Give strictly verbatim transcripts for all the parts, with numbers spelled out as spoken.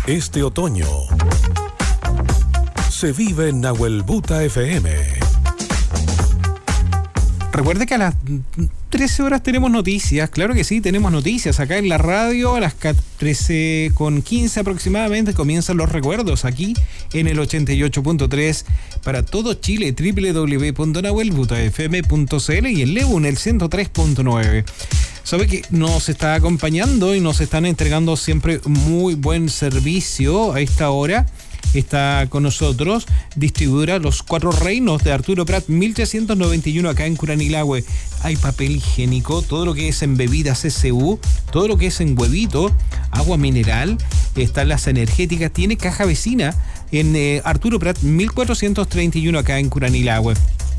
Este otoño se vive en Nahuelbuta F M. Recuerde que a las trece horas tenemos noticias, claro que sí, tenemos noticias acá en la radio. A las trece con quince aproximadamente comienzan los recuerdos aquí en el ochenta y ocho punto tres para todo Chile, doble u doble u doble u punto nahuelbuta f m punto c l y en Lebu en el ciento tres punto nueve. Sabe que nos está acompañando y nos están entregando siempre muy buen servicio a esta hora. Está con nosotros distribuidora Los Cuatro Reinos de Arturo Prat mil trescientos noventa y uno acá en Curanilahue. Hay papel higiénico, todo lo que es en bebidas C C U, todo lo que es en huevito, agua mineral, están las energéticas, tiene caja vecina en eh, Arturo Prat mil cuatrocientos treinta y uno acá en Curanilahue.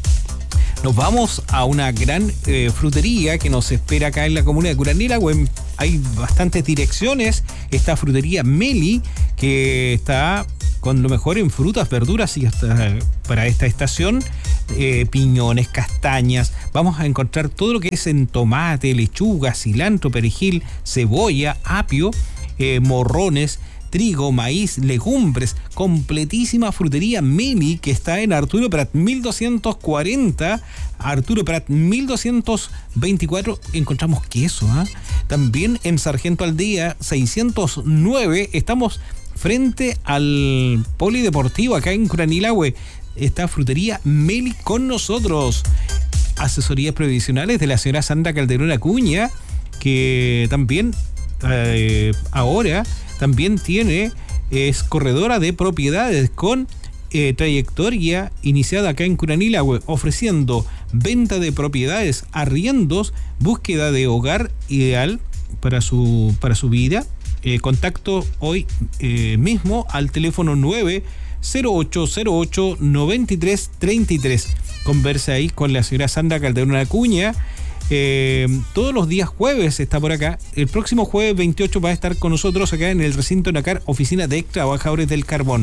Nos vamos a una gran eh, frutería que nos espera acá en la comuna de Curanilahue. Hay bastantes direcciones. Esta frutería Meli, que está con lo mejor en frutas, verduras y hasta para esta estación, eh, piñones, castañas. Vamos a encontrar todo lo que es en tomate, lechuga, cilantro, perejil, cebolla, apio, eh, morrones, trigo, maíz, legumbres, completísima frutería Meli que está en Arturo Prat mil doscientos cuarenta, Arturo Prat mil doscientos veinticuatro, encontramos queso, ¿eh? También en Sargento Aldea seiscientos nueve, estamos frente al polideportivo acá en Curanilahue, está frutería Meli con nosotros. Asesorías previsionales de la señora Sandra Calderón Acuña, que también eh, ahora también tiene, es corredora de propiedades con eh, trayectoria iniciada acá en Curanilahue, ofreciendo venta de propiedades, arriendos, búsqueda de hogar ideal para su, para su vida. Eh, contacto hoy eh, mismo al teléfono nueve cero ocho cero ocho nueve tres tres tres. Conversa ahí con la señora Sandra Calderón Acuña. Eh, todos los días jueves está por acá. El próximo jueves veintiocho va a estar con nosotros acá en el recinto Nacar, oficina de trabajadores del carbón.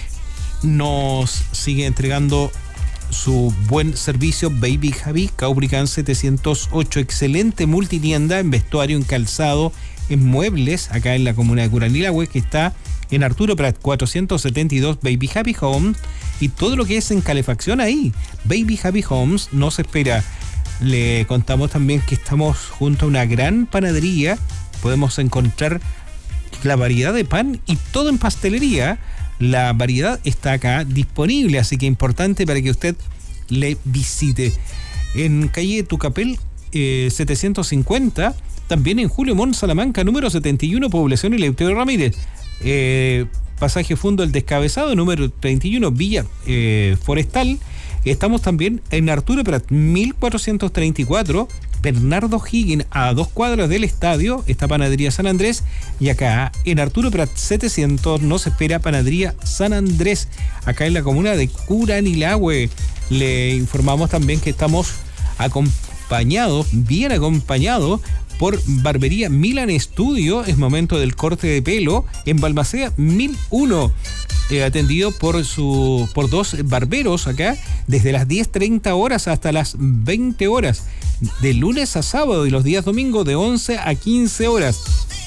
Nos sigue entregando su buen servicio Baby Javi, Caubrican setecientos ocho, excelente multitienda en vestuario, en calzado, en muebles, acá en la comuna de Curanilahue, que está en Arturo Prat cuatrocientos setenta y dos, Baby Happy Homes, y todo lo que es en calefacción ahí. Baby Happy Homes nos espera. Le contamos también que estamos junto a una gran panadería. Podemos encontrar la variedad de pan y todo en pastelería. La variedad está acá disponible, así que importante para que usted le visite. En calle Tucapel eh, setecientos cincuenta, también en Julio Mon Salamanca, número setenta y uno, población Eleuterio Ramírez. Eh, pasaje Fundo El Descabezado, número treinta y uno, Villa eh, Forestal. Estamos también en Arturo Prat mil cuatrocientos treinta y cuatro, Bernardo Higgin, a dos cuadras del estadio, está Panadería San Andrés, y acá en Arturo Prat setecientos nos espera Panadería San Andrés, acá en la comuna de Curanilahue. Le informamos también que estamos acompañados, bien acompañados, por Barbería Milan Studio. Es momento del corte de pelo en Balmaceda mil uno. Eh, atendido por su por dos barberos acá desde las diez treinta horas hasta las veinte horas, de lunes a sábado, y los días domingos de once a quince horas.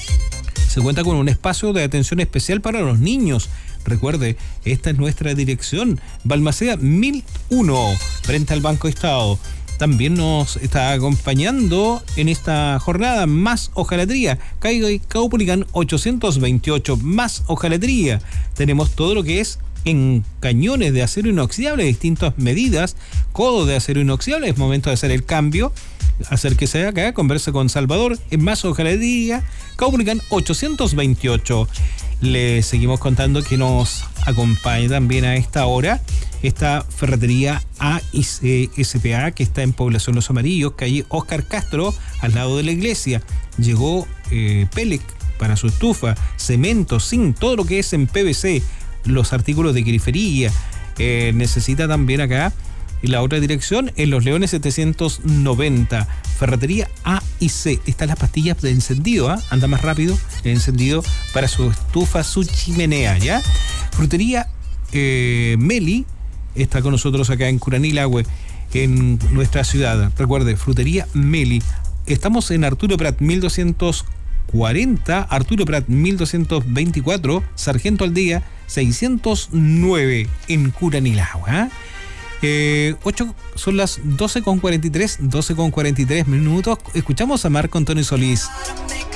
Se cuenta con un espacio de atención especial para los niños. Recuerde, esta es nuestra dirección, Balmaceda mil uno, frente al Banco Estado. También nos está acompañando en esta jornada Más Hojalatería, calle Caupolicán ochocientos veintiocho, Más Hojalatería. Tenemos todo lo que es en cañones de acero inoxidable de distintas medidas, codo de acero inoxidable. Es momento de hacer el cambio. Acérquese acá, converse con Salvador en Más Hojalatería, Caupolicán ochocientos veintiocho. Le seguimos contando que nos acompaña también a esta hora esta ferretería A y C S P A, que está en Población Los Amarillos, calle Óscar Castro, al lado de la iglesia. Llegó eh, Pelec para su estufa, cemento, zinc, todo lo que es en P V C, los artículos de grifería. Eh, necesita también acá, y la otra dirección en Los Leones setecientos noventa, ferretería A y C. Están las pastillas de encendido, ¿eh? Anda más rápido el encendido para su estufa, su chimenea, ¿ya? Frutería eh, Meli está con nosotros acá en Curanilahue, en nuestra ciudad. Recuerde, frutería Meli. Estamos en Arturo Prat mil doscientos cuarenta, Arturo Prat mil doscientos veinticuatro, Sargento Aldea seiscientos nueve en Curanilagua. Eh, ocho, son las doce con cuarenta y tres, doce con cuarenta y tres minutos. Escuchamos a Marco Antonio Solís.